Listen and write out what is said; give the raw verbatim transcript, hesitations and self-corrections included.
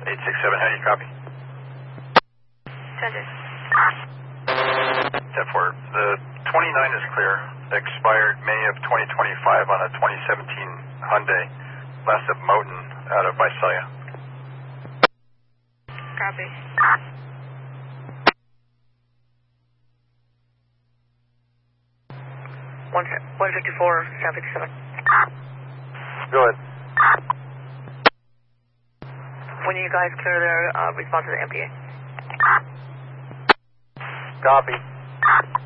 eight six seven, how do you copy? Send it. ten four, the twenty-nine is clear. Expired May of twenty twenty-five on a twenty seventeen Hyundai. Last of Moten out of Visalia. Copy. One, one fifty-four, seven fifty-seven. Go ahead. When you guys clear their uh, response to the M P A. Copy.